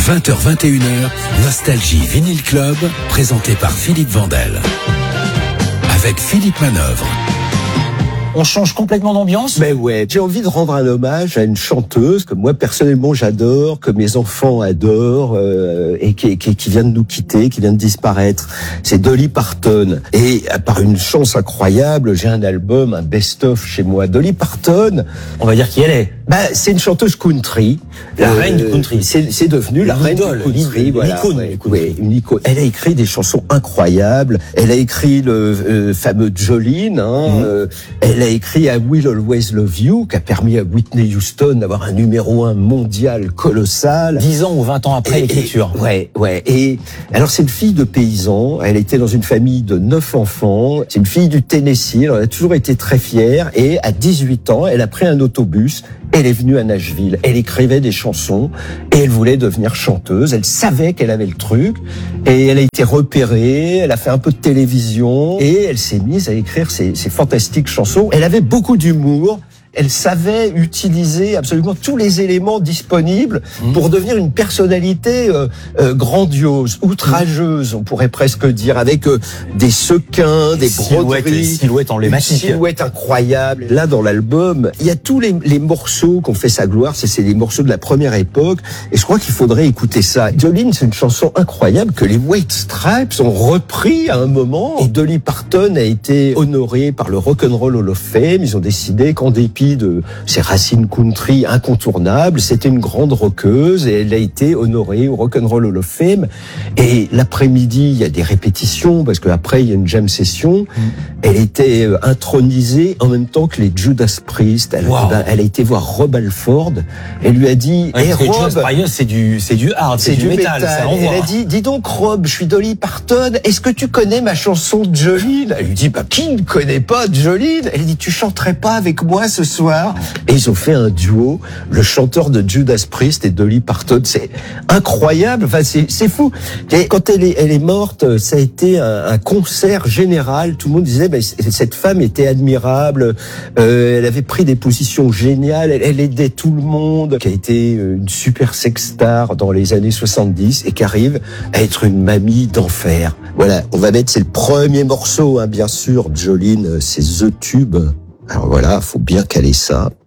20h-21h, Nostalgie Vinyl Club, présenté par Philippe Vandel. Avec Philippe Manœuvre. On change complètement d'ambiance. Ben ouais, j'ai envie de rendre un hommage à une chanteuse que moi personnellement j'adore, que mes enfants adorent et qui vient de nous quitter, qui vient de disparaître. C'est Dolly Parton. Et par une chance incroyable, j'ai un album, un best-of chez moi. Dolly Parton, on va dire qui elle est. C'est une chanteuse country. La reine du country. C'est devenu la reine du country. Voilà. Une icône. Elle a écrit des chansons incroyables. Elle a écrit le fameux Jolene. Elle a écrit I Will Always Love You, qui a permis à Whitney Houston d'avoir un numéro 1 mondial colossal. 10 ans ou 20 ans après l'écriture. Ouais. Et alors, c'est une fille de paysan. Elle était dans une famille de 9 enfants. C'est une fille du Tennessee. Elle a toujours été très fière. Et à 18 ans, elle a pris un autobus. Elle est venue à Nashville. Elle écrivait des chansons et elle voulait devenir chanteuse. Elle savait qu'elle avait le truc et elle a été repérée. Elle a fait un peu de télévision et elle s'est mise à écrire ces fantastiques chansons. Elle avait beaucoup d'humour. Elle savait utiliser absolument tous les éléments disponibles pour devenir une personnalité grandiose, outrageeuse, on pourrait presque dire, avec des sequins, des broderies, silhouettes emblématiques, une silhouette incroyable. Là, dans l'album, il y a tous les morceaux qu'on fait sa gloire. C'est des morceaux de la première époque, et je crois qu'il faudrait écouter ça. Jolene, c'est une chanson incroyable que les White Stripes ont repris à un moment. Et Dolly Parton a été honorée par le Rock and Roll Hall of Fame. Ils ont décidé qu'en dépit de ses racines country incontournables, c'était une grande rockeuse et elle a été honorée au Rock and Roll Hall of Fame. Et l'après-midi, il y a des répétitions parce qu'après il y a une jam session. Elle était intronisée en même temps que les Judas Priest. Elle a été voir Rob Halford. Elle lui a dit, Rob, c'est du hard, c'est du métal. Elle a dit, dis donc Rob, je suis Dolly Parton. Est-ce que tu connais ma chanson Jolene? Elle lui dit, qui ne connaît pas Jolene? Elle dit, tu chanterais pas avec moi ce soir? Et ils ont fait un duo, le chanteur de Judas Priest et Dolly Parton. C'est incroyable, enfin c'est fou. Et quand elle est morte, ça a été un concert général. Tout le monde disait, cette femme était admirable, elle avait pris des positions géniales, elle aidait tout le monde, qui a été une super sexstar dans les années 70 et qui arrive à être une mamie d'enfer. Voilà, on va mettre, c'est le premier morceau, bien sûr, Jolene, c'est The Tube. Alors voilà, faut bien caler ça.